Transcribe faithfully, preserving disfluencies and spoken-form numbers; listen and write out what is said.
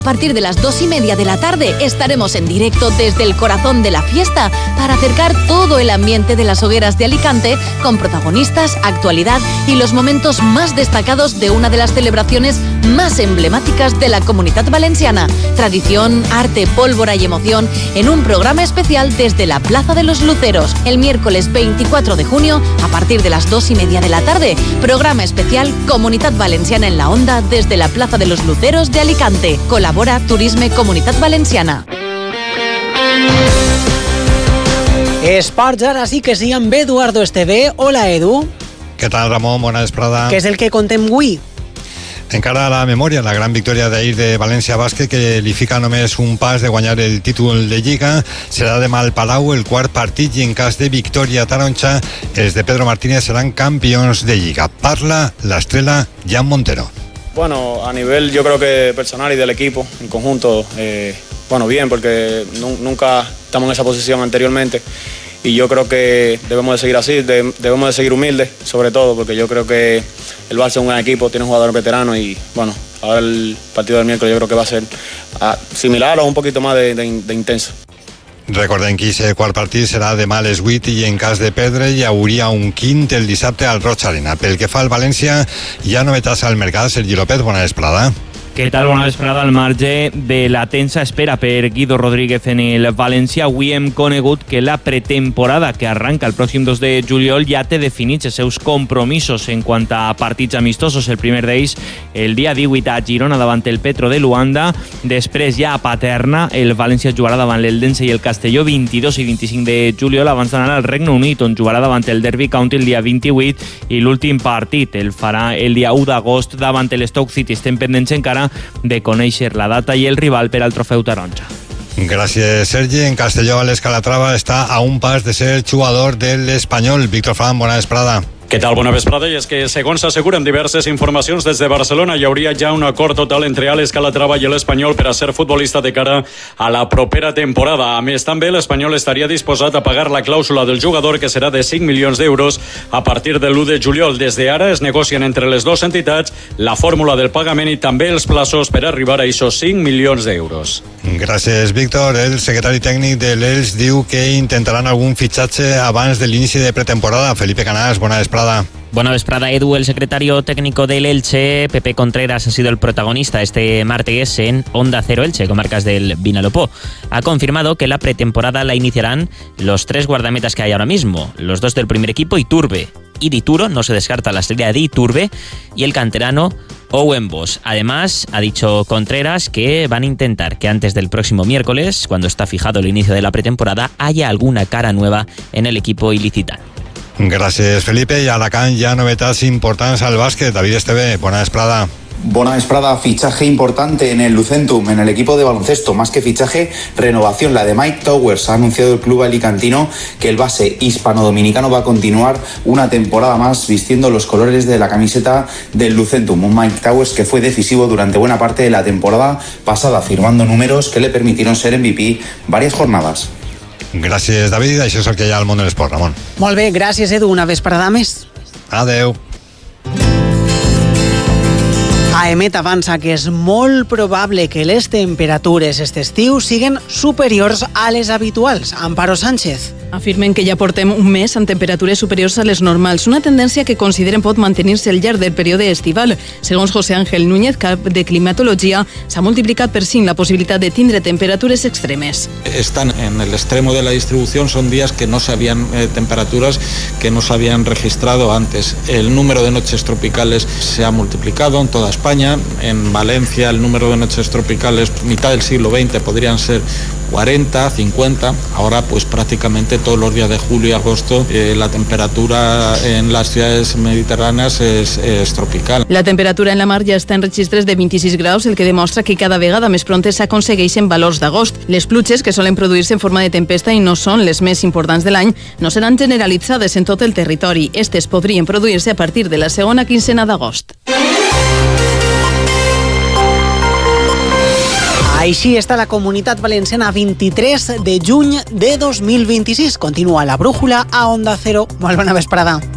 A partir de las dos y media de la tarde estaremos en directo desde el corazón de la fiesta para acercar todo el ambiente de las hogueras de Alicante con protagonistas, actualidad y los momentos más destacados de una de las celebraciones más emblemáticas de la Comunitat Valenciana. Tradición, arte, pólvora y emoción en un programa especial desde la Plaza de los Luceros. El miércoles veinticuatro de junio a partir de las dos y media de la tarde. Programa especial Comunitat Valenciana en la Onda desde la Plaza de los Luceros de Alicante. Colabora Turisme Comunitat Valenciana. Esports, ara sí que sí, amb Eduardo Esteve. Hola, Edu. Què tal, Ramon? Bona vesprada. Què és el que contem avui? Encara a la memòria, la gran victòria d'ahir de València Bàsquet, que li fica només un pas de guanyar el títol de Lliga. Serà demà al Palau el quart partit i en cas de victòria taronja, els de Pedro Martínez seran campions de Lliga. Parla l'estrela Jan Montero. Bueno, a nivel yo creo que personal y del equipo en conjunto, eh, bueno, bien, porque nu- nunca estamos en esa posición anteriormente y yo creo que debemos de seguir así, de- debemos de seguir humildes, sobre todo, porque yo creo que el Barça es un gran equipo, tiene jugadores veteranos y, bueno, ahora el partido del miércoles yo creo que va a ser ah, similar o un poquito más de, de, de intenso. Recordem que aquest quart partit serà demà a les vuit i en cas de perdre hi hauria un quint el dissabte al Roig Arena. Pel que fa al València, hi ha novetats al mercat. Sergi López, bona vesprada. Què tal? Bona vesprada. Al marge de la tensa espera per Guido Rodríguez en el València, avui hem conegut que la pretemporada que arranca el pròxim dos de juliol ja té definits els seus compromisos en quant a partits amistosos. El primer d'ells el dia divuit a Girona davant el Petro de Luanda. Després ja a Paterna el València jugarà davant l'Eldense i el Castelló vint-i-dos i vint-i-cinc de juliol abans d'anar al Regne Unit, on jugarà davant el Derby County el dia vint-i-vuit i l'últim partit el farà el dia u d'agost davant el Stoke City. Estem pendents encara de conèixer la data i el rival per al trofeu taronja. Gràcies, Sergi. En Castelló, Alex Calatrava està a un pas de ser jugador de l'Espanyol. Víctor Fran, bona vesprada. Què tal? Bona vesprada. I és que, segons s'asseguren diverses informacions des de Barcelona, hi hauria ja un acord total entre Alex Calatrava i l'Espanyol per a ser futbolista de cara a la propera temporada. A més, també l'Espanyol estaria disposat a pagar la clàusula del jugador, que serà de cinc milions d'euros a partir de l'u de juliol. Des d'ara es negocien entre les dues entitats la fórmula del pagament i també els plaços per arribar a aquests cinc milions d'euros. Gràcies, Víctor. El secretari tècnic de l'Elx diu que intentaran algun fitxatge abans de l'inici de pretemporada. Felipe Canals, bona vesprada. Buena vesprada, Edu. El secretario técnico del Elche, Pepe Contreras, ha sido el protagonista este martes en Onda Cero Elche, comarcas del Vinalopó. Ha confirmado que la pretemporada la iniciarán los tres guardametas que hay ahora mismo, los dos del primer equipo, Iturbe y Dituro. No se descarta la salida de Iturbe, y el canterano Owen Boss. Además, ha dicho Contreras que van a intentar que antes del próximo miércoles, cuando está fijado el inicio de la pretemporada, haya alguna cara nueva en el equipo ilicitano. Gràcies, Felipe. I a Alacant hi ha novetats importants al bàsquet. David Esteve, bona vesprada. Buena vesprada, fichaje importante en el Lucentum, en el equipo de baloncesto. Más que fichaje, renovación, la de Mike Towers. Ha anunciado el club alicantino que el base hispano-dominicano va a continuar una temporada más vistiendo los colores de la camiseta del Lucentum. Un Mike Towers que fue decisivo durante buena parte de la temporada pasada, firmando números que le permitieron ser M V P varias jornadas. Gràcies, David. Això és el que hi ha al món de l'esport, Ramon. Molt bé, gràcies, Edu. Una vesprada més. Adeu. AEMET avança que és molt probable que les temperatures aquest estiu siguen superiors a les habituals. Amparo Sánchez. Afirmen que ja portem un mes amb temperatures superiors a les normals, una tendència que consideren pot mantenir-se al llarg del període estival. Segons José Ángel Núñez, cap de climatologia, s'ha multiplicat per cinc la possibilitat de tindre temperatures extremes. Están en el extremo de la distribución, son días que no se habían, eh, temperaturas que no se habían registrado antes. El número de noches tropicales se ha multiplicado en toda España. En Valencia el número de noches tropicales, mitad del siglo veinte, podrían ser cuarenta, cincuenta. Ahora pues prácticamente todos los días de julio y agosto eh, la temperatura en las ciudades mediterráneas es, es tropical. La temperatura en la mar ja està en registres de vint-i-sis graus, el que demostra que cada vegada més prontes s'aconsegueixen valors d'agost. Les pluges, que solen produir-se en forma de tempesta i no són les més importants de l'any, no seran generalitzades en tot el territori. Estes podrien produir-se a partir de la segona quincena d'agost. Així està la Comunitat Valenciana vint-i-tres de juny de dos mil vint-i-sis. Continua la brújula a Onda Cero. Molt bona vesprada.